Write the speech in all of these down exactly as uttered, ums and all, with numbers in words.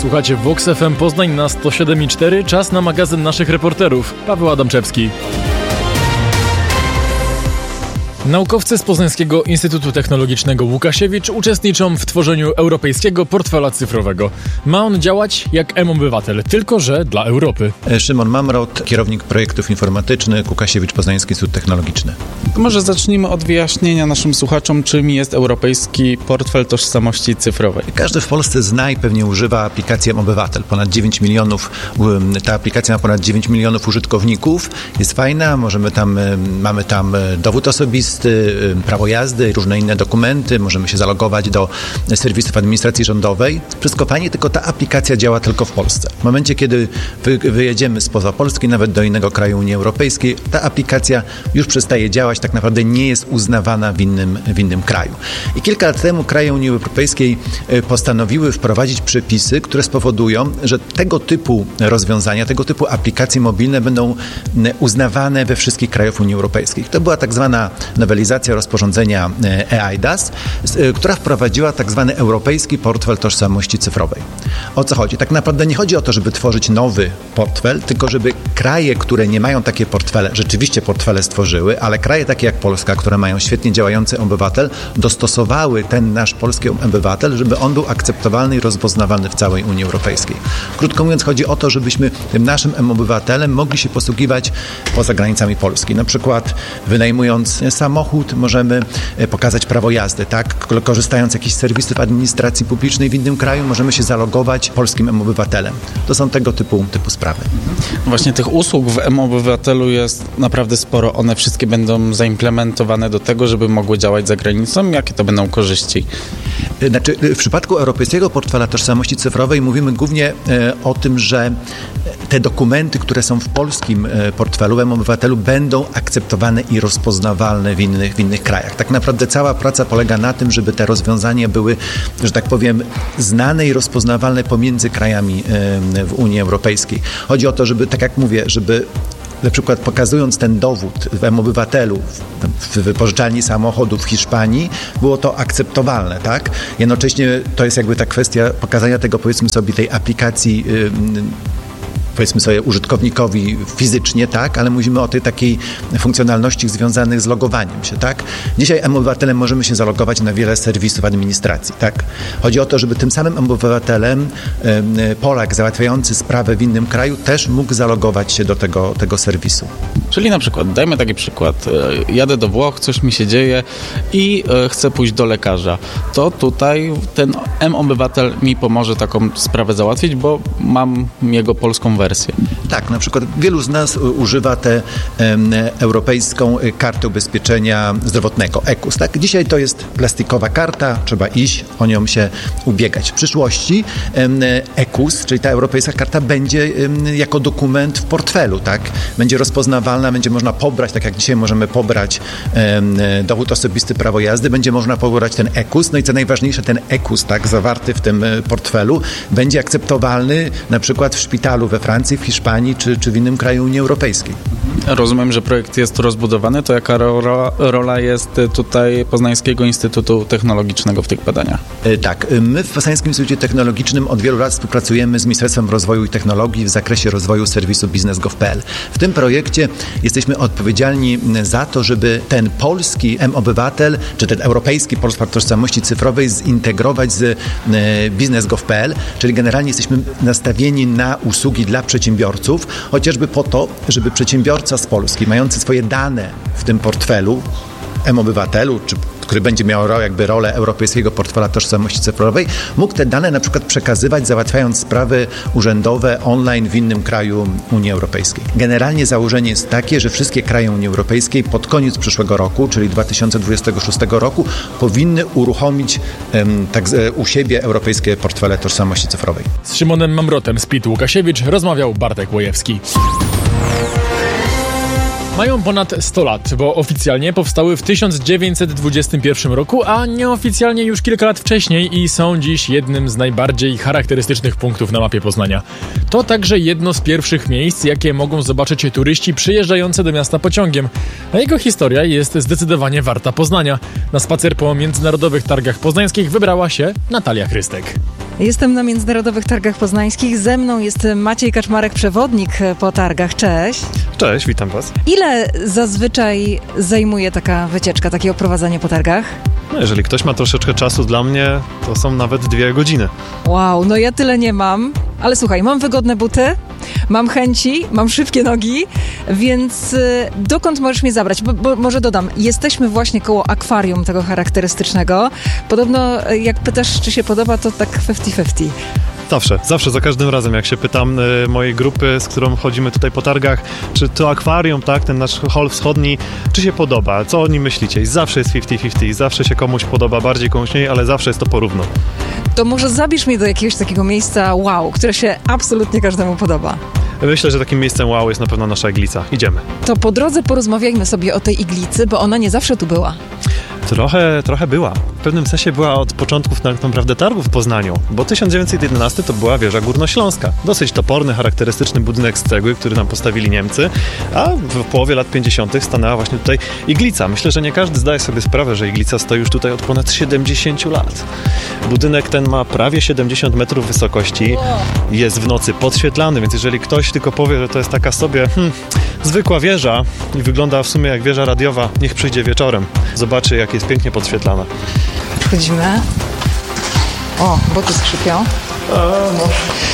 Słuchacie Vox F M Poznań na sto siedem i cztery. Czas na magazyn naszych reporterów. Paweł Adamczewski. Naukowcy z Poznańskiego Instytutu Technologicznego Łukasiewicz uczestniczą w tworzeniu europejskiego portfela cyfrowego. Ma on działać jak M-Obywatel, tylko że dla Europy. Szymon Mamrot, kierownik projektów informatycznych, Łukasiewicz, Poznański Instytut Technologiczny. To może zacznijmy od wyjaśnienia naszym słuchaczom, czym jest Europejski Portfel Tożsamości Cyfrowej. Każdy w Polsce zna i pewnie używa aplikacji M-Obywatel. Ponad dziewięć milionów, ta aplikacja ma ponad dziewięć milionów użytkowników. Jest fajna, możemy tam, mamy tam dowód osobisty, prawo jazdy i różne inne dokumenty. Możemy się zalogować do serwisów administracji rządowej. Wszystko fajnie, tylko ta aplikacja działa tylko w Polsce. W momencie, kiedy wy, wyjedziemy spoza Polski, nawet do innego kraju Unii Europejskiej, ta aplikacja już przestaje działać, tak naprawdę nie jest uznawana w innym, w innym kraju. I kilka lat temu kraje Unii Europejskiej postanowiły wprowadzić przepisy, które spowodują, że tego typu rozwiązania, tego typu aplikacje mobilne będą uznawane we wszystkich krajach Unii Europejskiej. To była tak zwana nowelizacja rozporządzenia e eIDAS, która wprowadziła tak zwany Europejski Portfel Tożsamości Cyfrowej. O co chodzi? Tak naprawdę nie chodzi o to, żeby tworzyć nowy portfel, tylko żeby kraje, które nie mają takie portfele, rzeczywiście portfele stworzyły, ale kraje takie jak Polska, które mają świetnie działający obywatel, dostosowały ten nasz polski obywatel, żeby on był akceptowalny i rozpoznawalny w całej Unii Europejskiej. Krótko mówiąc, chodzi o to, żebyśmy tym naszym M-Obywatelem mogli się posługiwać poza granicami Polski. Na przykład wynajmując samochód, możemy pokazać prawo jazdy, tak? Korzystając z jakichś serwisów administracji publicznej w innym kraju, możemy się zalogować polskim M-Obywatelem. To są tego typu, typu sprawy. Właśnie tych usług w M-Obywatelu jest naprawdę sporo. One wszystkie będą zaimplementowane do tego, żeby mogły działać za granicą. Jakie to będą korzyści? Znaczy, w przypadku Europejskiego Portfela Tożsamości Cyfrowej mówimy głównie o tym, że te dokumenty, które są w polskim portfelu M-Obywatelu, będą akceptowane i rozpoznawalne w innych, w innych krajach. Tak naprawdę cała praca polega na tym, żeby te rozwiązania były, że tak powiem, znane i rozpoznawalne pomiędzy krajami w Unii Europejskiej. Chodzi o to, żeby, tak jak mówię, żeby na przykład pokazując ten dowód w M-Obywatelu, w wypożyczalni samochodu w Hiszpanii, było to akceptowalne, tak? Jednocześnie to jest jakby ta kwestia pokazania tego, powiedzmy sobie, tej aplikacji yy, powiedzmy sobie użytkownikowi fizycznie, tak, ale mówimy o tej takiej funkcjonalności związanych z logowaniem się, tak. Dzisiaj M-Obywatelem możemy się zalogować na wiele serwisów administracji, tak. Chodzi o to, żeby tym samym M-Obywatelem y, Polak załatwiający sprawę w innym kraju też mógł zalogować się do tego, tego serwisu. Czyli na przykład, dajmy taki przykład, jadę do Włoch, coś mi się dzieje i chcę pójść do lekarza. To tutaj ten M-Obywatel mi pomoże taką sprawę załatwić, bo mam jego polską wersję. Tak, na przykład wielu z nas używa tę um, europejską kartę ubezpieczenia zdrowotnego, E K U S. Tak? Dzisiaj to jest plastikowa karta, trzeba iść, o nią się ubiegać. W przyszłości um, E K U S, czyli ta europejska karta, będzie um, jako dokument w portfelu, tak? Będzie rozpoznawalna, będzie można pobrać, tak jak dzisiaj możemy pobrać um, dowód osobisty, prawo jazdy, będzie można pobrać ten E K U S, no i co najważniejsze, ten E K U S, tak, zawarty w tym portfelu, będzie akceptowalny na przykład w szpitalu we Francji, w Hiszpanii czy, czy w innym kraju Unii Europejskiej. Rozumiem, że projekt jest rozbudowany. To jaka rola, rola jest tutaj Poznańskiego Instytutu Technologicznego w tych badaniach? Tak. My w Poznańskim Instytucie Technologicznym od wielu lat współpracujemy z Ministerstwem Rozwoju i Technologii w zakresie rozwoju serwisu biznes kropka gov kropka p l. W tym projekcie jesteśmy odpowiedzialni za to, żeby ten polski M-Obywatel, czy ten europejski portfel tożsamości cyfrowej zintegrować z biznes kropka gov kropka p l, czyli generalnie jesteśmy nastawieni na usługi dla przedsiębiorców, chociażby po to, żeby przedsiębiorca z Polski, mający swoje dane w tym portfelu M-Obywatelu, czy który będzie miał jakby rolę Europejskiego Portfela Tożsamości Cyfrowej, mógł te dane na przykład przekazywać, załatwiając sprawy urzędowe online w innym kraju Unii Europejskiej. Generalnie założenie jest takie, że wszystkie kraje Unii Europejskiej pod koniec przyszłego roku, czyli dwa tysiące dwudziestego szóstego roku, powinny uruchomić um, tak, u siebie Europejskie Portfele Tożsamości Cyfrowej. Z Szymonem Mamrotem z P I T Łukasiewicz rozmawiał Bartek Łojewski. Mają ponad sto lat, bo oficjalnie powstały w tysiąc dziewięćset dwudziestym pierwszym roku, a nieoficjalnie już kilka lat wcześniej i są dziś jednym z najbardziej charakterystycznych punktów na mapie Poznania. To także jedno z pierwszych miejsc, jakie mogą zobaczyć turyści przyjeżdżający do miasta pociągiem, a jego historia jest zdecydowanie warta poznania. Na spacer po międzynarodowych targach poznańskich wybrała się Natalia Chrystek. Jestem na Międzynarodowych Targach Poznańskich. Ze mną jest Maciej Kaczmarek, przewodnik po targach. Cześć. Cześć, witam Was. Ile zazwyczaj zajmuje taka wycieczka, takie oprowadzanie po targach? No, jeżeli ktoś ma troszeczkę czasu, dla mnie to są nawet dwie godziny. Wow, no ja tyle nie mam, ale słuchaj, mam wygodne buty, mam chęci, mam szybkie nogi, więc y, dokąd możesz mnie zabrać? Bo, bo może dodam, jesteśmy właśnie koło akwarium tego charakterystycznego. Podobno jak pytasz, czy się podoba, to tak fifty fifty. Zawsze, zawsze, za każdym razem, jak się pytam y, mojej grupy, z którą chodzimy tutaj po targach, czy to akwarium, tak, ten nasz hol wschodni, czy się podoba, co o nim myślicie? I zawsze jest fifty fifty, zawsze się komuś podoba, bardziej komuś mniej, ale zawsze jest to porówno. To może zabierz mnie do jakiegoś takiego miejsca wow, które się absolutnie każdemu podoba. Myślę, że takim miejscem wow jest na pewno nasza iglica. Idziemy. To po drodze porozmawiajmy sobie o tej iglicy, bo ona nie zawsze tu była. Trochę, trochę była. W pewnym sensie była od początków tak naprawdę targów w Poznaniu, bo tysiąc dziewięćset jedenasty to była wieża górnośląska. Dosyć toporny, charakterystyczny budynek z cegły, który nam postawili Niemcy, a w połowie lat pięćdziesiątych stanęła właśnie tutaj iglica. Myślę, że nie każdy zdaje sobie sprawę, że iglica stoi już tutaj od ponad siedemdziesięciu lat. Budynek ten ma prawie siedemdziesiąt metrów wysokości, jest w nocy podświetlany, więc jeżeli ktoś tylko powie, że to jest taka sobie hmm, zwykła wieża i wygląda w sumie jak wieża radiowa, niech przyjdzie wieczorem. Zobaczy, jak jest pięknie podświetlana. Wchodzimy. O, boty skrzypią. A, no.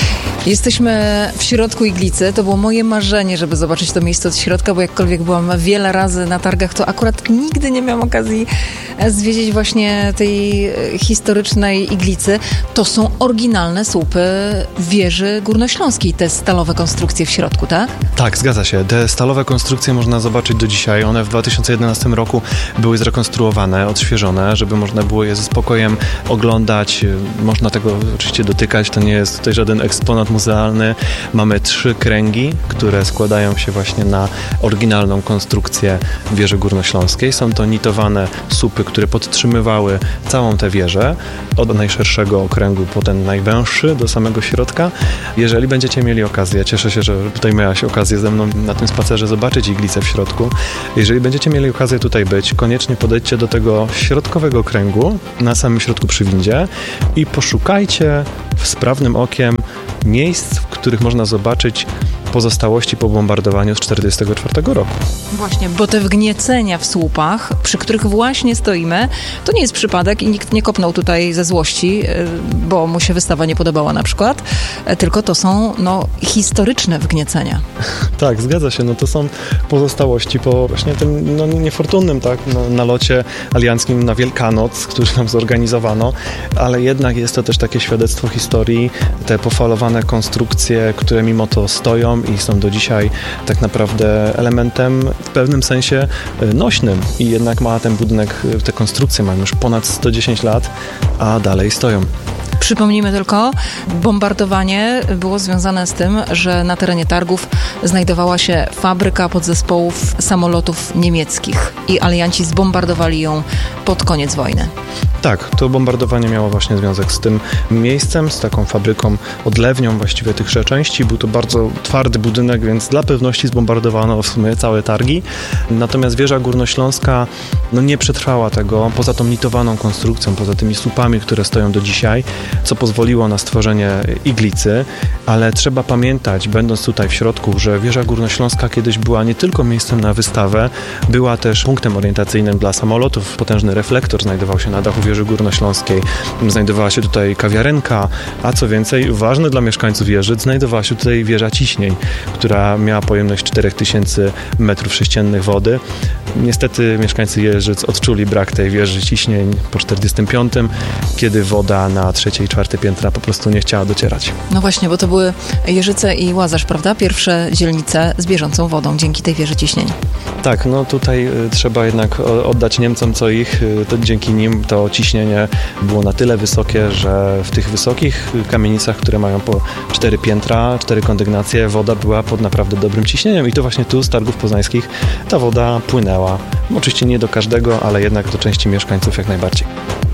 Jesteśmy w środku iglicy. To było moje marzenie, żeby zobaczyć to miejsce od środka, bo jakkolwiek byłam wiele razy na targach, to akurat nigdy nie miałam okazji zwiedzić właśnie tej historycznej iglicy. To są oryginalne słupy wieży górnośląskiej, te stalowe konstrukcje w środku, tak? Tak, zgadza się. Te stalowe konstrukcje można zobaczyć do dzisiaj. One w dwa tysiące jedenastym roku były zrekonstruowane, odświeżone, żeby można było je ze spokojem oglądać. Można tego oczywiście dotykać. To nie jest tutaj żaden eksponat muzealny. Mamy trzy kręgi, które składają się właśnie na oryginalną konstrukcję wieży górnośląskiej. Są to nitowane słupy, które podtrzymywały całą tę wieżę od najszerszego okręgu po ten najwęższy do samego środka. Jeżeli będziecie mieli okazję, cieszę się, że tutaj miałaś okazję ze mną na tym spacerze zobaczyć iglicę w środku. Jeżeli będziecie mieli okazję tutaj być, koniecznie podejdźcie do tego środkowego kręgu na samym środku przy windzie i poszukajcie sprawnym okiem miejsc, w których można zobaczyć pozostałości po bombardowaniu z tysiąc dziewięćset czterdziestego czwartego roku. Właśnie, bo te wgniecenia w słupach, przy których właśnie stoimy, to nie jest przypadek i nikt nie kopnął tutaj ze złości, bo mu się wystawa nie podobała na przykład, tylko to są no, historyczne wgniecenia. Tak, zgadza się. No to są pozostałości po właśnie tym no, niefortunnym tak, no, nalocie alianckim na Wielkanoc, który nam zorganizowano, ale jednak jest to też takie świadectwo historii, te pofalowane konstrukcje, które mimo to stoją i są do dzisiaj tak naprawdę elementem w pewnym sensie nośnym i jednak ma ten budynek, te konstrukcje mają już ponad sto dziesięć lat, a dalej stoją. Przypomnijmy tylko, bombardowanie było związane z tym, że na terenie targów znajdowała się fabryka podzespołów samolotów niemieckich i alianci zbombardowali ją pod koniec wojny. Tak, to bombardowanie miało właśnie związek z tym miejscem, z taką fabryką, odlewnią właściwie tych części. Był to bardzo twardy budynek, więc dla pewności zbombardowano w sumie całe targi. Natomiast wieża górnośląska no, nie przetrwała tego, poza tą nitowaną konstrukcją, poza tymi słupami, które stoją do dzisiaj, co pozwoliło na stworzenie iglicy, ale trzeba pamiętać, będąc tutaj w środku, że wieża górnośląska kiedyś była nie tylko miejscem na wystawę, była też punktem orientacyjnym dla samolotów. Potężny reflektor znajdował się na dachu wieży górnośląskiej. Znajdowała się tutaj kawiarenka, a co więcej, ważne dla mieszkańców Jeżyc, znajdowała się tutaj wieża ciśnień, która miała pojemność cztery tysiące metrów sześciennych wody. Niestety mieszkańcy Jeżyc odczuli brak tej wieży ciśnień po czterdziestym piątym, kiedy woda na trzecie i czwarte piętra po prostu nie chciała docierać. No właśnie, bo to były Jeżyce i Łazarz, prawda? Pierwsze dzielnice z bieżącą wodą dzięki tej wieży ciśnień. Tak, no tutaj y, trzeba jednak oddać Niemcom co ich. Y, to dzięki nim to ciśnienie było na tyle wysokie, że w tych wysokich kamienicach, które mają po cztery piętra, cztery kondygnacje, woda była pod naprawdę dobrym ciśnieniem i to właśnie tu z targów poznańskich ta woda płynęła. Oczywiście nie do każdego, ale jednak do części mieszkańców jak najbardziej.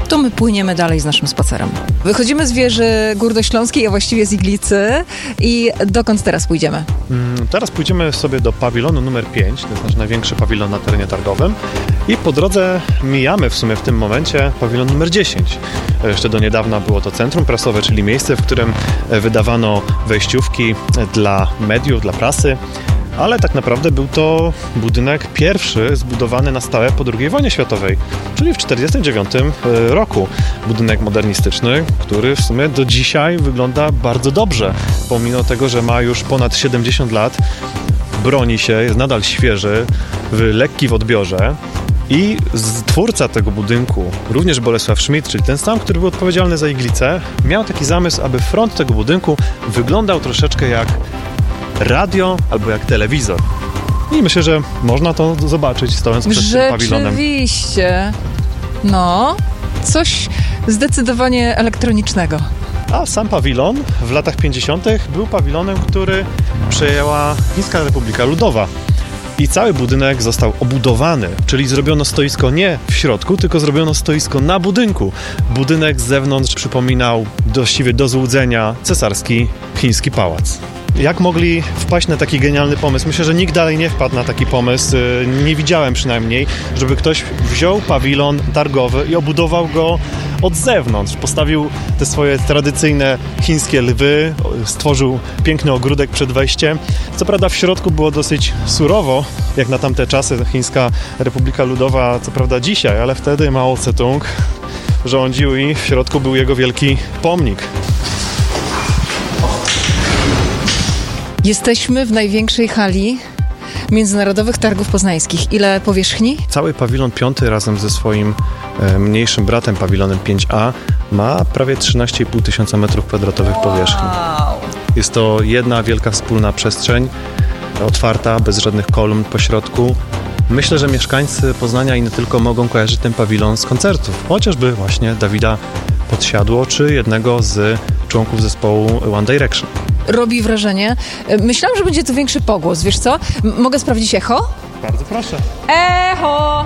to my płyniemy dalej z naszym spacerem. Wychodzimy z wieży Górnośląskiej, a właściwie z Iglicy. I dokąd teraz pójdziemy? Mm, teraz pójdziemy sobie do pawilonu numer pięć, to jest nasz największy pawilon na terenie targowym. I po drodze mijamy w sumie w tym momencie pawilon numer dziesięć. Jeszcze do niedawna było to centrum prasowe, czyli miejsce, w którym wydawano wejściówki dla mediów, dla prasy. Ale tak naprawdę był to budynek pierwszy zbudowany na stałe po drugiej wojnie światowej, czyli w tysiąc dziewięćset czterdziestym dziewiątym roku. Budynek modernistyczny, który w sumie do dzisiaj wygląda bardzo dobrze, pomimo tego, że ma już ponad siedemdziesiąt lat, broni się, jest nadal świeży, lekki w odbiorze. I twórca tego budynku, również Bolesław Schmidt, czyli ten sam, który był odpowiedzialny za Iglicę, miał taki zamysł, aby front tego budynku wyglądał troszeczkę jak radio albo jak telewizor. I myślę, że można to zobaczyć stojąc przed tym pawilonem. Rzeczywiście. No, coś zdecydowanie elektronicznego. A sam pawilon w latach pięćdziesiątych był pawilonem, który przejęła Chińska Republika Ludowa. I cały budynek został obudowany, czyli zrobiono stoisko nie w środku, tylko zrobiono stoisko na budynku. Budynek z zewnątrz przypominał właściwie do złudzenia cesarski chiński pałac. Jak mogli wpaść na taki genialny pomysł? Myślę, że nikt dalej nie wpadł na taki pomysł, nie widziałem przynajmniej, żeby ktoś wziął pawilon targowy i obudował go od zewnątrz. Postawił te swoje tradycyjne chińskie lwy, stworzył piękny ogródek przed wejściem. Co prawda w środku było dosyć surowo, jak na tamte czasy, Chińska Republika Ludowa, co prawda dzisiaj, ale wtedy Mao Tse-tung rządził i w środku był jego wielki pomnik. Jesteśmy w największej hali Międzynarodowych Targów Poznańskich. Ile powierzchni? Cały pawilon piąty razem ze swoim e, mniejszym bratem, pawilonem pięć A, ma prawie trzynaście i pół tysiąca metrów kwadratowych powierzchni. Wow. Jest to jedna wielka wspólna przestrzeń, otwarta, bez żadnych kolumn po środku. Myślę, że mieszkańcy Poznania i nie tylko mogą kojarzyć ten pawilon z koncertów, chociażby właśnie Dawida Podsiadło, czy jednego z członków zespołu One Direction. Robi wrażenie. Myślałam, że będzie tu większy pogłos, wiesz co? M- mogę sprawdzić echo? Bardzo proszę. Echo!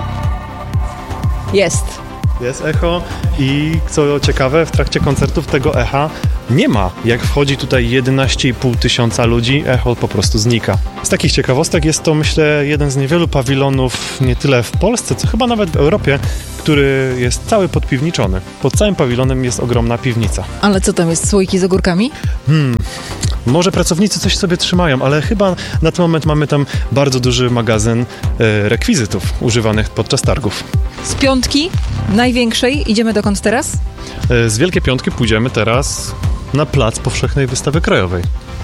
Jest. Jest echo i co ciekawe, w trakcie koncertów tego echa nie ma. Jak wchodzi tutaj jedenaście i pół tysiąca ludzi, echo po prostu znika. Z takich ciekawostek jest to, myślę, jeden z niewielu pawilonów, nie tyle w Polsce, co chyba nawet w Europie, który jest cały podpiwniczony. Pod całym pawilonem jest ogromna piwnica. Ale co tam jest, słoiki z ogórkami? Hmm... Może pracownicy coś sobie trzymają, ale chyba na ten moment mamy tam bardzo duży magazyn e, rekwizytów używanych podczas targów. Z piątki, największej, idziemy dokąd teraz? E, z Wielkiej Piątki pójdziemy teraz na plac Powszechnej Wystawy Krajowej.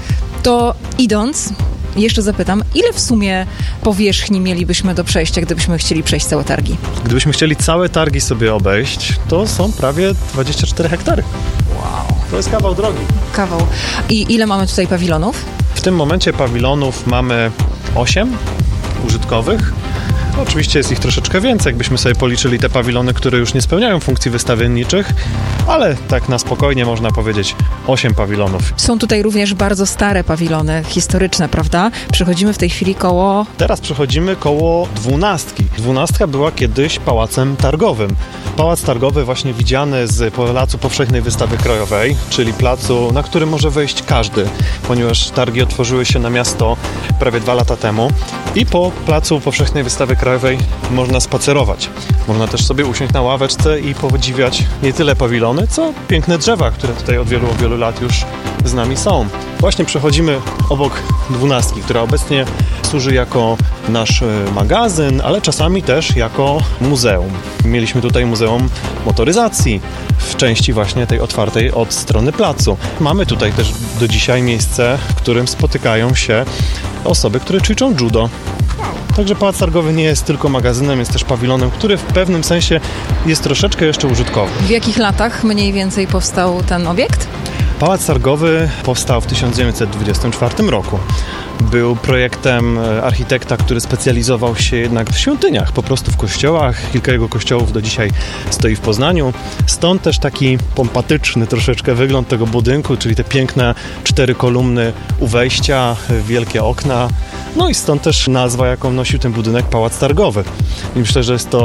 To idąc, jeszcze zapytam, ile w sumie powierzchni mielibyśmy do przejścia, gdybyśmy chcieli przejść całe targi? Gdybyśmy chcieli całe targi sobie obejść, to są prawie dwadzieścia cztery hektary. Wow. To jest kawał drogi. Kawał. I ile mamy tutaj pawilonów? W tym momencie pawilonów mamy osiem użytkowych. Oczywiście jest ich troszeczkę więcej, jakbyśmy sobie policzyli te pawilony, które już nie spełniają funkcji wystawienniczych, ale tak na spokojnie można powiedzieć osiem pawilonów. Są tutaj również bardzo stare pawilony, historyczne, prawda? Przechodzimy w tej chwili koło... Teraz przechodzimy koło dwunastki. Dwunastka była kiedyś pałacem targowym. Pałac targowy właśnie widziany z Placu Powszechnej Wystawy Krajowej, czyli placu, na który może wejść każdy, ponieważ targi otworzyły się na miasto prawie dwa lata temu i po Placu Powszechnej Wystawy Krajowej można spacerować. Można też sobie usiąść na ławeczce i podziwiać nie tyle pawilony, co piękne drzewa, które tutaj od wielu, wielu lat już z nami są. Właśnie przechodzimy obok dwunastki, która obecnie służy jako nasz magazyn, ale czasami też jako muzeum. Mieliśmy tutaj Muzeum Motoryzacji w części właśnie tej otwartej od strony placu. Mamy tutaj też do dzisiaj miejsce, w którym spotykają się osoby, które ćwiczą judo. Także Pałac Targowy nie jest tylko magazynem, jest też pawilonem, który w pewnym sensie jest troszeczkę jeszcze użytkowy. W jakich latach mniej więcej powstał ten obiekt? Pałac Targowy powstał w tysiąc dziewięćset dwudziestym czwartym roku. Był projektem architekta, który specjalizował się jednak w świątyniach, po prostu w kościołach. Kilka jego kościołów do dzisiaj stoi w Poznaniu. Stąd też taki pompatyczny troszeczkę wygląd tego budynku, czyli te piękne cztery kolumny u wejścia, wielkie okna. No i stąd też nazwa, jaką nosił ten budynek, Pałac Targowy. I myślę, że jest to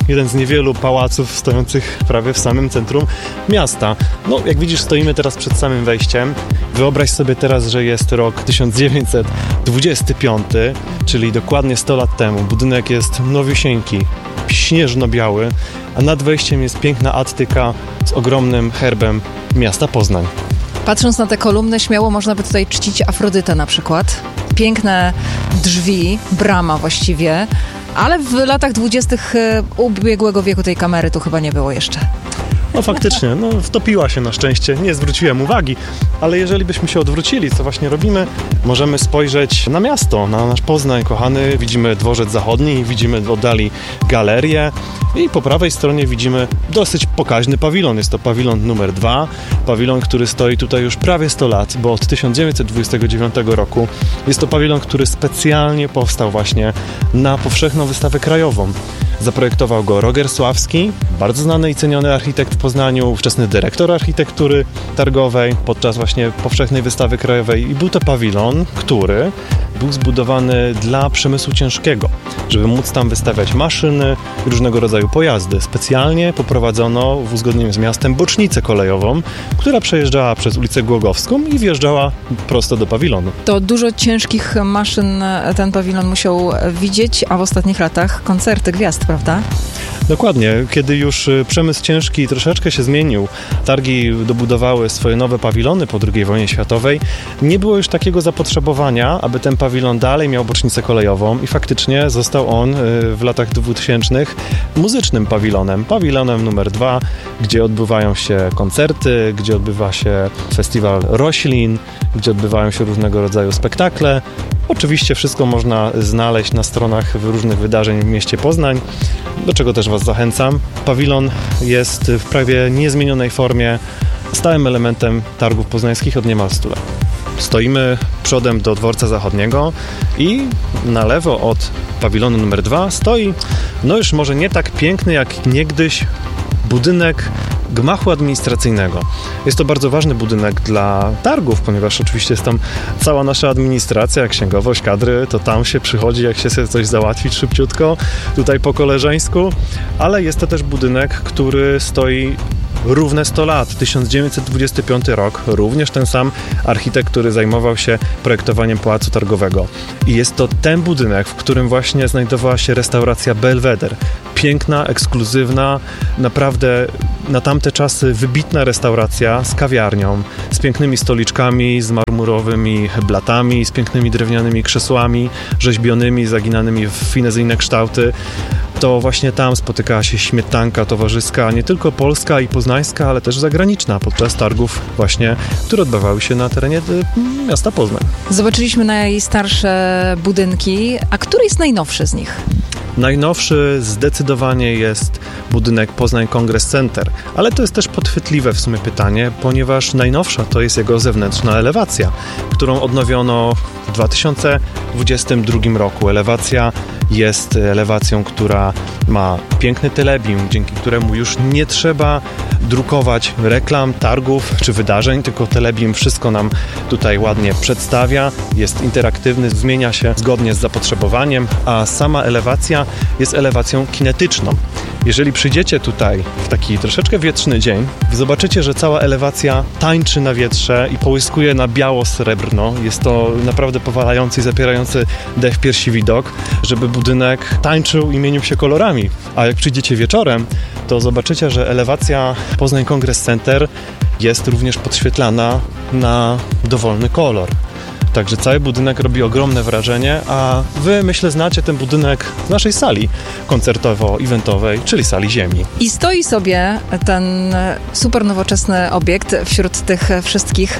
jeden z niewielu pałaców stojących prawie w samym centrum miasta. No, jak widzisz, stoimy teraz przed samym wejściem. Wyobraź sobie teraz, że jest rok tysiąc dziewięćset dwudziesty piąty, czyli dokładnie sto lat temu. Budynek jest nowiusieńki, śnieżno-biały, a nad wejściem jest piękna attyka z ogromnym herbem miasta Poznań. Patrząc na te kolumny, śmiało można by tutaj czcić Afrodytę na przykład. Piękne drzwi, brama właściwie, ale w latach dwudziestych ubiegłego wieku tej kamery tu chyba nie było jeszcze. No faktycznie, no wtopiła się na szczęście, nie zwróciłem uwagi, ale jeżeli byśmy się odwrócili, co właśnie robimy, możemy spojrzeć na miasto, na nasz Poznań kochany, widzimy dworzec zachodni, widzimy w oddali galerię i po prawej stronie widzimy dosyć pokaźny pawilon, jest to pawilon numer dwa, pawilon, który stoi tutaj już prawie sto lat, bo od tysiąc dziewięćset dwudziestego dziewiątego roku jest to pawilon, który specjalnie powstał właśnie na powszechną wystawę krajową. Zaprojektował go Roger Sławski, bardzo znany i ceniony architekt w Poznaniu, ówczesny dyrektor architektury targowej podczas właśnie powszechnej wystawy krajowej i był to pawilon, który był zbudowany dla przemysłu ciężkiego, żeby móc tam wystawiać maszyny i różnego rodzaju pojazdy. Specjalnie poprowadzono w uzgodnieniu z miastem bocznicę kolejową, która przejeżdżała przez ulicę Głogowską i wjeżdżała prosto do pawilonu. To dużo ciężkich maszyn ten pawilon musiał widzieć, a w ostatnich latach koncerty gwiazd, prawda? Dokładnie. Kiedy już przemysł ciężki troszeczkę się zmienił, targi dobudowały swoje nowe pawilony po drugiej wojnie światowej, nie było już takiego zapotrzebowania, aby ten pawilon dalej miał bocznicę kolejową i faktycznie został on w latach dwutysięcznych muzycznym pawilonem. Pawilonem numer dwa, gdzie odbywają się koncerty, gdzie odbywa się festiwal roślin, gdzie odbywają się różnego rodzaju spektakle. Oczywiście wszystko można znaleźć na stronach różnych wydarzeń w mieście Poznań, do czego też Was zachęcam. Pawilon jest w prawie niezmienionej formie stałym elementem targów poznańskich od niemal stu lat. Stoimy przodem do dworca zachodniego i na lewo od pawilonu numer dwa stoi, no już może nie tak piękny jak niegdyś, budynek gmachu administracyjnego. Jest to bardzo ważny budynek dla targów, ponieważ oczywiście jest tam cała nasza administracja, księgowość, kadry, to tam się przychodzi, jak się sobie coś załatwić szybciutko, tutaj po koleżeńsku, ale jest to też budynek, który stoi równe sto lat, tysiąc dziewięćset dwudziesty piąty rok, również ten sam architekt, który zajmował się projektowaniem Pałacu Targowego. I jest to ten budynek, w którym właśnie znajdowała się restauracja Belweder. Piękna, ekskluzywna, naprawdę na tamte czasy wybitna restauracja z kawiarnią, z pięknymi stoliczkami, z marmurowymi blatami, z pięknymi drewnianymi krzesłami, rzeźbionymi, zaginanymi w finezyjne kształty. To właśnie tam spotykała się śmietanka towarzyska, nie tylko polska i poznańska, ale też zagraniczna podczas targów właśnie, które odbywały się na terenie miasta Poznań. Zobaczyliśmy najstarsze budynki, a który jest najnowszy z nich? Najnowszy zdecydowanie jest budynek Poznań Congress Center, ale to jest też podchwytliwe w sumie pytanie, ponieważ najnowsza to jest jego zewnętrzna elewacja, którą odnowiono w dwa tysiące dwudziestym drugim roku. Elewacja jest elewacją, która ma piękny telebim, dzięki któremu już nie trzeba drukować reklam, targów czy wydarzeń, tylko telebim wszystko nam tutaj ładnie przedstawia, jest interaktywny, zmienia się zgodnie z zapotrzebowaniem, a sama elewacja jest elewacją kinetyczną. Jeżeli przyjdziecie tutaj w taki troszeczkę wietrzny dzień, zobaczycie, że cała elewacja tańczy na wietrze i połyskuje na biało-srebrno. Jest to naprawdę powalający i zapierający dech w piersi widok, żeby budynek tańczył i mienił się kolorami. A jak przyjdziecie wieczorem, to zobaczycie, że elewacja Poznań Congress Center jest również podświetlana na dowolny kolor. Także cały budynek robi ogromne wrażenie, a wy, myślę, znacie ten budynek z naszej sali koncertowo-eventowej, czyli sali Ziemi. I stoi sobie ten super nowoczesny obiekt wśród tych wszystkich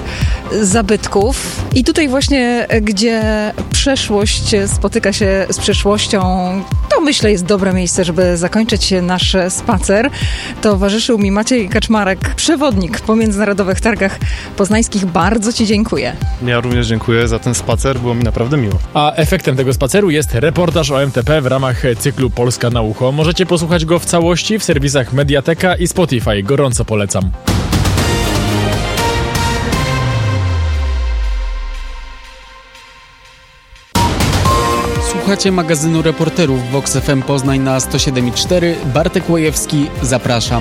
zabytków. I tutaj właśnie, gdzie przeszłość spotyka się z przeszłością, to myślę jest dobre miejsce, żeby zakończyć nasz spacer. Towarzyszył mi Maciej Kaczmarek, przewodnik po Międzynarodowych Targach Poznańskich. Bardzo Ci dziękuję. Ja również dziękuję za ten spacer, było mi naprawdę miło. A efektem tego spaceru jest reportaż o M T P w ramach cyklu Polska na ucho. Możecie posłuchać go w całości w serwisach Mediateka i Spotify. Gorąco polecam. Słuchacie magazynu reporterów Vox F M Poznań na sto siedem i cztery. Bartek Łajewski, zapraszam.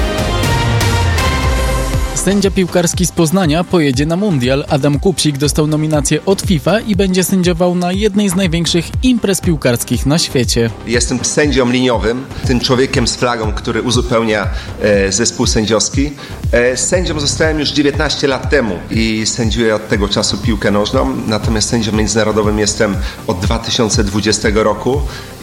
Sędzia piłkarski z Poznania pojedzie na mundial. Adam Kupsik dostał nominację od FIFA i będzie sędziował na jednej z największych imprez piłkarskich na świecie. Jestem sędzią liniowym, tym człowiekiem z flagą, który uzupełnia e, zespół sędziowski. E, sędzią zostałem już dziewiętnaście lat temu i sędziuję od tego czasu piłkę nożną, natomiast sędzią międzynarodowym jestem od dwa tysiące dwudziestego roku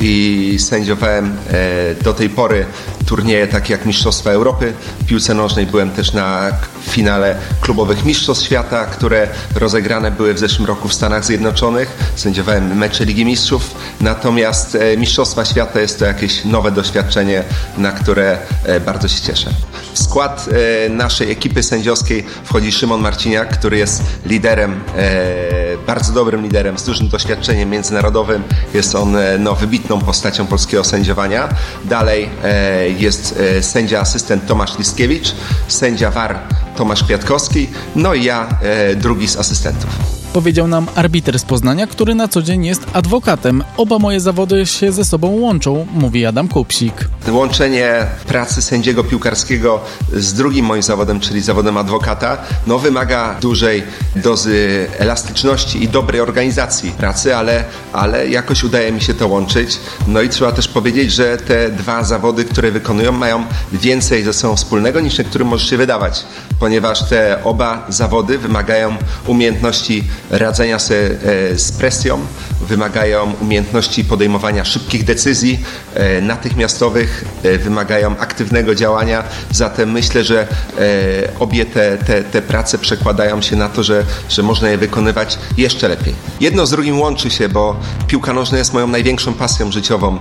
i sędziowałem e, do tej pory turnieje takie jak Mistrzostwa Europy w piłce nożnej. Byłem też na finale klubowych Mistrzostw Świata, które rozegrane były w zeszłym roku w Stanach Zjednoczonych. Sędziowałem mecze Ligi Mistrzów, natomiast e, Mistrzostwa Świata jest to jakieś nowe doświadczenie, na które e, bardzo się cieszę. W skład e, naszej ekipy sędziowskiej wchodzi Szymon Marciniak, który jest liderem, e, bardzo dobrym liderem, z dużym doświadczeniem międzynarodowym. Jest on e, no, wybitną postacią polskiego sędziowania. Dalej e, jest e, sędzia asystent Tomasz Liskiewicz, sędzia V A R Tomasz Kwiatkowski, no i ja, e, drugi z asystentów. Powiedział nam arbiter z Poznania, który na co dzień jest adwokatem. Oba moje zawody się ze sobą łączą, mówi Adam Kupsik. Łączenie pracy sędziego piłkarskiego z drugim moim zawodem, czyli zawodem adwokata, no wymaga dużej dozy elastyczności i dobrej organizacji pracy, ale, ale jakoś udaje mi się to łączyć. No i trzeba też powiedzieć, że te dwa zawody, które wykonują, mają więcej ze sobą wspólnego niż niektórym może się wydawać, ponieważ te oba zawody wymagają umiejętności radzenia sobie z presją, wymagają umiejętności podejmowania szybkich decyzji e, natychmiastowych, e, wymagają aktywnego działania, zatem myślę, że e, obie te, te, te prace przekładają się na to, że, że można je wykonywać jeszcze lepiej. Jedno z drugim łączy się, bo piłka nożna jest moją największą pasją życiową.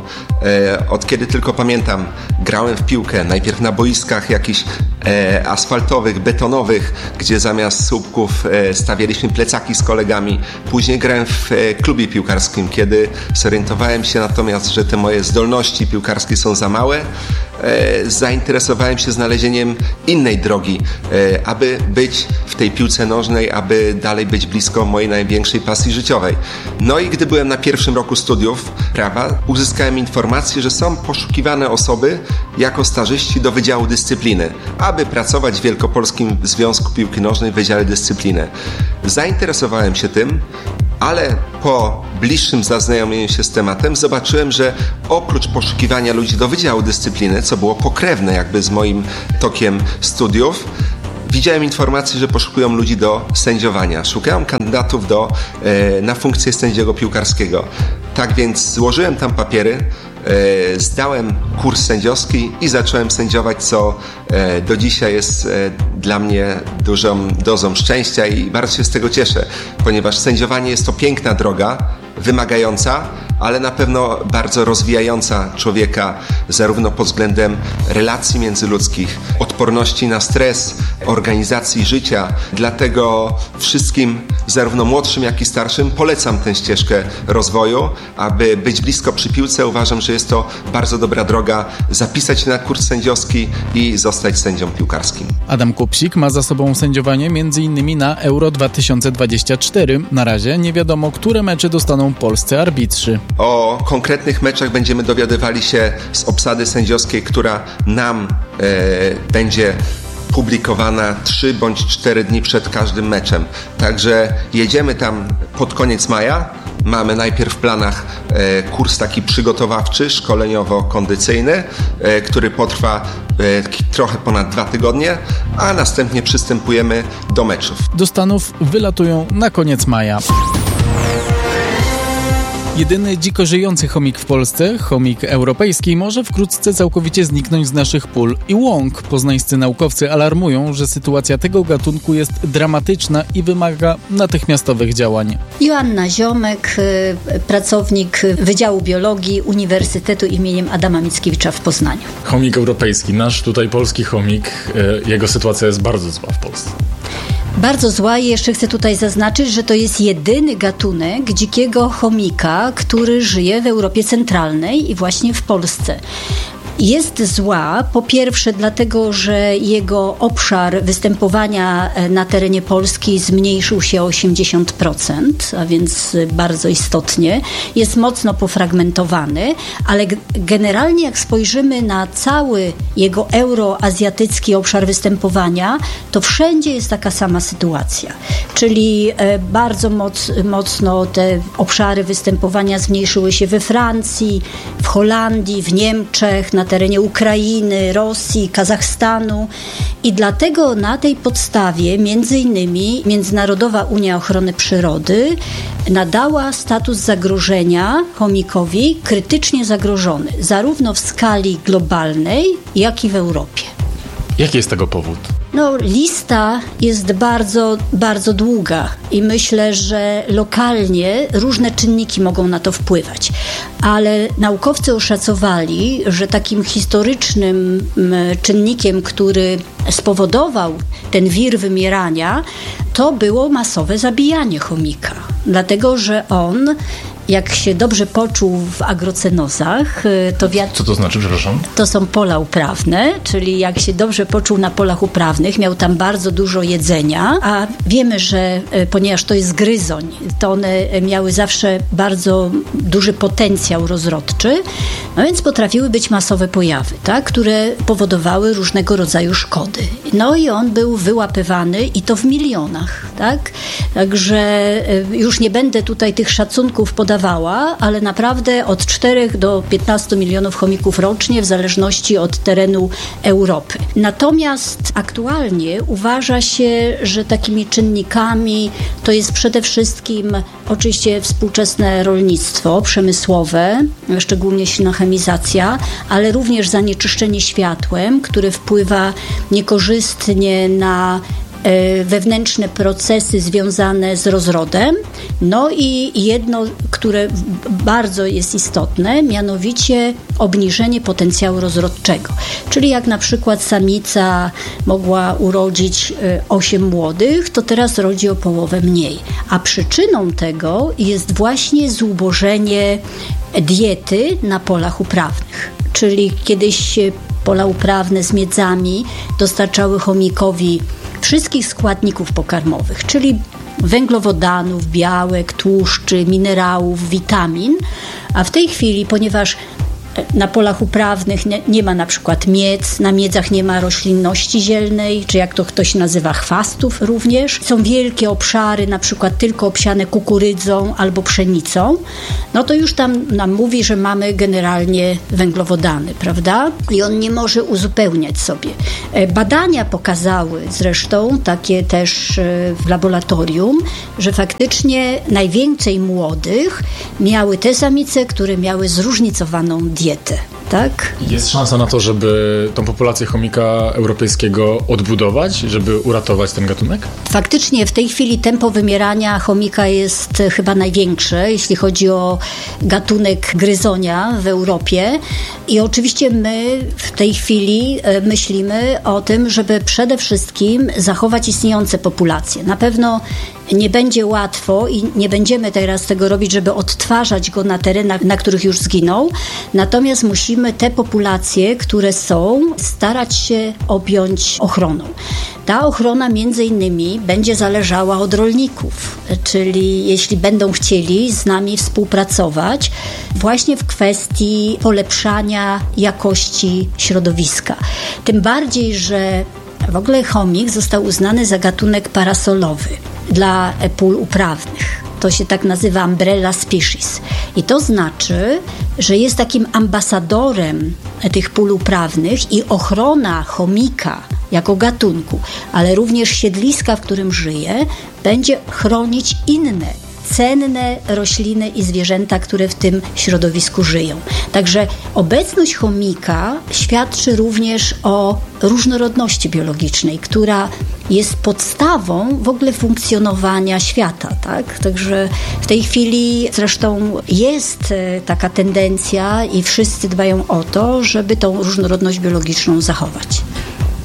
E, od kiedy tylko pamiętam, grałem w piłkę, najpierw na boiskach jakichś e, asfaltowych, betonowych, gdzie zamiast słupków e, stawialiśmy plecaki z kolegami. Później grałem w e, klubie piłkarskim, kiedy zorientowałem się natomiast, że te moje zdolności piłkarskie są za małe, e, zainteresowałem się znalezieniem innej drogi, e, aby być w tej piłce nożnej, aby dalej być blisko mojej największej pasji życiowej. No i gdy byłem na pierwszym roku studiów prawa, uzyskałem informację, że są poszukiwane osoby jako stażyści do Wydziału Dyscypliny, aby pracować w Wielkopolskim Związku Piłki Nożnej w Wydziale Dyscypliny. Zainteresowałem się tym, ale po bliższym zaznajomieniu się z tematem zobaczyłem, że oprócz poszukiwania ludzi do Wydziału Dyscypliny, co było pokrewne jakby z moim tokiem studiów, widziałem informację, że poszukują ludzi do sędziowania. Szukają kandydatów do, e, na funkcję sędziego piłkarskiego. Tak więc złożyłem tam papiery, e, zdałem kurs sędziowski i zacząłem sędziować, co e, do dzisiaj jest e, dla mnie dużą dozą szczęścia i bardzo się z tego cieszę, ponieważ sędziowanie jest to piękna droga, wymagająca, ale na pewno bardzo rozwijająca człowieka zarówno pod względem relacji międzyludzkich, odporności na stres, organizacji życia. Dlatego wszystkim, zarówno młodszym, jak i starszym, polecam tę ścieżkę rozwoju, aby być blisko przy piłce. Uważam, że jest to bardzo dobra droga zapisać się na kurs sędziowski i zostać sędzią piłkarskim. Adam Kupsik ma za sobą sędziowanie m.in. na Euro dwa tysiące dwadzieścia cztery. Na razie nie wiadomo, które mecze dostaną polscy arbitrzy. O konkretnych meczach będziemy dowiadywali się z obsady sędziowskiej, która nam e, będzie publikowana trzy bądź cztery dni przed każdym meczem. Także jedziemy tam pod koniec maja. Mamy najpierw w planach e, kurs taki przygotowawczy, szkoleniowo-kondycyjny, e, który potrwa e, trochę ponad dwa tygodnie, a następnie przystępujemy do meczów. Do Stanów wylatują na koniec maja. Jedyny dziko żyjący chomik w Polsce, chomik europejski, może wkrótce całkowicie zniknąć z naszych pól i łąk. Poznańscy naukowcy alarmują, że sytuacja tego gatunku jest dramatyczna i wymaga natychmiastowych działań. Joanna Ziomek, pracownik Wydziału Biologii Uniwersytetu imieniem Adama Mickiewicza w Poznaniu. Chomik europejski, nasz tutaj polski chomik, jego sytuacja jest bardzo zła w Polsce. Bardzo zła i jeszcze chcę tutaj zaznaczyć, że to jest jedyny gatunek dzikiego chomika, który żyje w Europie Centralnej i właśnie w Polsce. Jest zła, po pierwsze dlatego, że jego obszar występowania na terenie Polski zmniejszył się o osiemdziesiąt procent, a więc bardzo istotnie. Jest mocno pofragmentowany, ale generalnie jak spojrzymy na cały jego euroazjatycki obszar występowania, to wszędzie jest taka sama sytuacja. Czyli bardzo moc, mocno te obszary występowania zmniejszyły się we Francji, w Holandii, w Niemczech, na terenie Ukrainy, Rosji, Kazachstanu i dlatego na tej podstawie między innymi Międzynarodowa Unia Ochrony Przyrody nadała status zagrożenia chomikowi krytycznie zagrożony, zarówno w skali globalnej, jak i w Europie. Jaki jest tego powód? No, lista jest bardzo, bardzo długa i myślę, że lokalnie różne czynniki mogą na to wpływać. Ale naukowcy oszacowali, że takim historycznym czynnikiem, który spowodował ten wir wymierania, to było masowe zabijanie chomika. Dlatego, że on, jak się dobrze poczuł w agrocenozach, to wiatr... Co to znaczy, przepraszam? To są pola uprawne, czyli jak się dobrze poczuł na polach uprawnych, miał tam bardzo dużo jedzenia, a wiemy, że ponieważ to jest gryzoń, to one miały zawsze bardzo duży potencjał rozrodczy, no więc potrafiły być masowe pojawy, tak, które powodowały różnego rodzaju szkody. No i on był wyłapywany i to w milionach, tak? Także już nie będę tutaj tych szacunków podawała, ale naprawdę od czterech do piętnastu milionów chomików rocznie w zależności od terenu Europy. Natomiast aktualnie uważa się, że takimi czynnikami to jest przede wszystkim oczywiście współczesne rolnictwo przemysłowe, szczególnie silna chemizacja, ale również zanieczyszczenie światłem, które wpływa niekorzystnie na wewnętrzne procesy związane z rozrodem. No i jedno, które bardzo jest istotne, mianowicie obniżenie potencjału rozrodczego. Czyli jak na przykład samica mogła urodzić osiem młodych, to teraz rodzi o połowę mniej. A przyczyną tego jest właśnie zubożenie diety na polach uprawnych. Czyli kiedyś pola uprawne z miedzami dostarczały chomikowi wszystkich składników pokarmowych, czyli węglowodanów, białek, tłuszczy, minerałów, witamin, a w tej chwili, ponieważ na polach uprawnych nie, nie ma na przykład miedz, na miedzach nie ma roślinności zielnej, czy jak to ktoś nazywa chwastów również. Są wielkie obszary, na przykład tylko obsiane kukurydzą albo pszenicą, no to już tam nam mówi, że mamy generalnie węglowodany, prawda? I on nie może uzupełniać sobie. Badania pokazały zresztą, takie też w laboratorium, że faktycznie najwięcej młodych miały te samice, które miały zróżnicowaną dietę. Tak? Jest szansa na to, żeby tą populację chomika europejskiego odbudować, żeby uratować ten gatunek? Faktycznie w tej chwili tempo wymierania chomika jest chyba największe, jeśli chodzi o gatunek gryzonia w Europie. I oczywiście my w tej chwili myślimy o tym, żeby przede wszystkim zachować istniejące populacje. Na pewno nie będzie łatwo i nie będziemy teraz tego robić, żeby odtwarzać go na terenach, na których już zginął. Natomiast musimy te populacje, które są, starać się objąć ochroną. Ta ochrona między innymi będzie zależała od rolników, czyli jeśli będą chcieli z nami współpracować właśnie w kwestii polepszania jakości środowiska. Tym bardziej, że w ogóle chomik został uznany za gatunek parasolowy dla pól uprawnych. To się tak nazywa umbrella species. I to znaczy, że jest takim ambasadorem tych pól uprawnych i ochrona chomika jako gatunku, ale również siedliska, w którym żyje, będzie chronić inne cenne rośliny i zwierzęta, które w tym środowisku żyją. Także obecność chomika świadczy również o różnorodności biologicznej, która jest podstawą w ogóle funkcjonowania świata, tak? Także w tej chwili zresztą jest taka tendencja i wszyscy dbają o to, żeby tą różnorodność biologiczną zachować.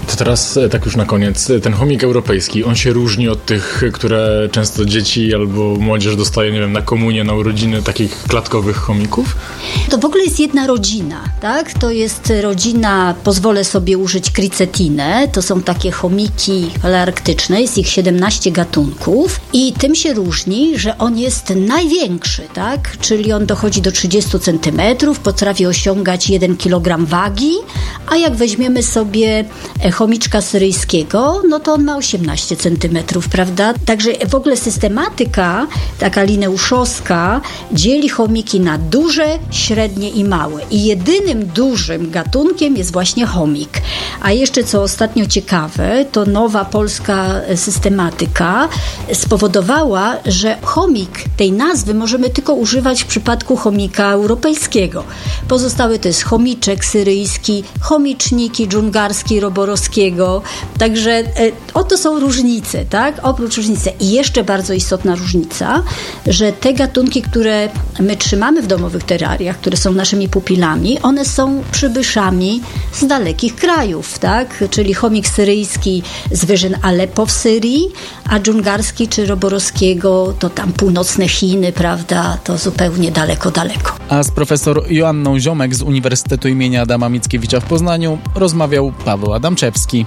To teraz tak już na koniec, ten chomik europejski, on się różni od tych, które często dzieci albo młodzież dostaje, nie wiem, na komunię, na urodziny, takich klatkowych chomików? To w ogóle jest jedna rodzina, tak? To jest rodzina, pozwolę sobie użyć kricetinę, to są takie chomiki palearktyczne, jest ich siedemnaście gatunków i tym się różni, że on jest największy, tak? Czyli on dochodzi do trzydziestu centymetrów, potrafi osiągać jeden kilogram wagi, a jak weźmiemy sobie chomiczka syryjskiego, no to on ma osiemnaście centymetrów, prawda? Także w ogóle systematyka taka lineuszowska dzieli chomiki na duże, średnie i małe. I jedynym dużym gatunkiem jest właśnie chomik. A jeszcze co ostatnio ciekawe, to nowa polska systematyka spowodowała, że chomik tej nazwy możemy tylko używać w przypadku chomika europejskiego. Pozostałe to jest chomiczek syryjski, chomiczniki dżungarski, roborowskiego. Także e, oto są różnice, tak? Oprócz różnicy. I jeszcze bardzo istotna różnica, że te gatunki, które my trzymamy w domowych terrariach, które są naszymi pupilami, one są przybyszami z dalekich krajów, tak? Czyli chomik syryjski z wyżyn Aleppo w Syrii, a dżungarski czy roborowskiego to tam północne Chiny, prawda? To zupełnie daleko, daleko. A z profesor Joanną Ziomek z Uniwersytetu imienia Adama Mickiewicza w Poznaniu rozmawiał Paweł Adamczewski.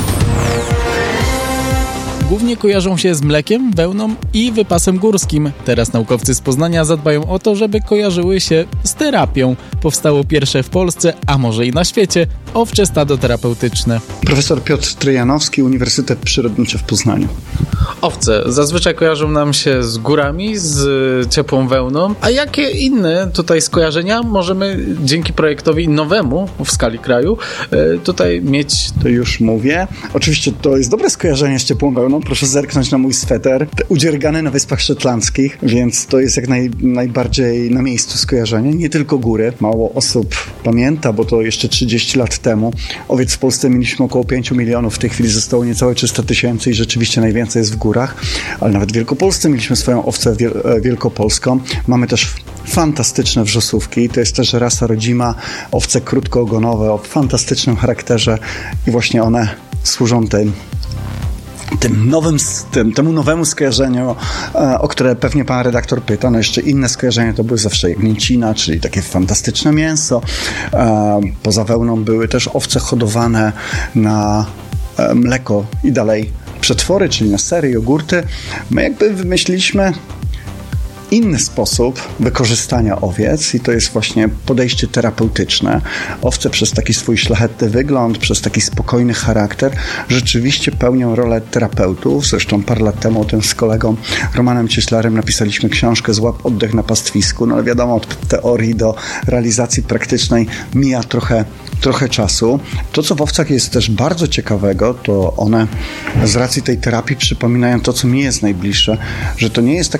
Głównie kojarzą się z mlekiem, wełną i wypasem górskim. Teraz naukowcy z Poznania zadbają o to, żeby kojarzyły się z terapią. Powstało pierwsze w Polsce, a może i na świecie, owcze stado terapeutyczne. Profesor Piotr Trojanowski, Uniwersytet Przyrodniczy w Poznaniu. Owce zazwyczaj kojarzą nam się z górami, z ciepłą wełną. A jakie inne tutaj skojarzenia możemy dzięki projektowi nowemu w skali kraju tutaj mieć? To już mówię. Oczywiście to jest dobre skojarzenie z ciepłą wełną. Proszę zerknąć na mój sweter. Udziergany na Wyspach Szetlandzkich, więc to jest jak naj, najbardziej na miejscu skojarzenie. Nie tylko góry. Mało osób pamięta, bo to jeszcze trzydzieści lat temu. Owiec w Polsce mieliśmy około pięć milionów. W tej chwili zostało niecałe trzysta tysięcy i rzeczywiście najwięcej jest w górach. Ale nawet w Wielkopolsce mieliśmy swoją owcę wiel- wielkopolską. Mamy też fantastyczne wrzosówki. To jest też rasa rodzima. Owce krótkoogonowe o fantastycznym charakterze i właśnie one służą tym Tym nowym, tym, temu nowemu skojarzeniu, e, o które pewnie pan redaktor pyta. No jeszcze inne skojarzenia to były zawsze jagnięcina, czyli takie fantastyczne mięso. E, poza wełną były też owce hodowane na e, mleko i dalej przetwory, czyli na sery, jogurty. My jakby wymyśliliśmy inny sposób wykorzystania owiec i to jest właśnie podejście terapeutyczne. Owce przez taki swój szlachetny wygląd, przez taki spokojny charakter rzeczywiście pełnią rolę terapeutów. Zresztą parę lat temu o tym z kolegą Romanem Cieślarem napisaliśmy książkę Złap oddech na pastwisku. No ale wiadomo, od teorii do realizacji praktycznej mija trochę, trochę czasu. To, co w owcach jest też bardzo ciekawego, to one z racji tej terapii przypominają to, co mi jest najbliższe, że to nie jest tak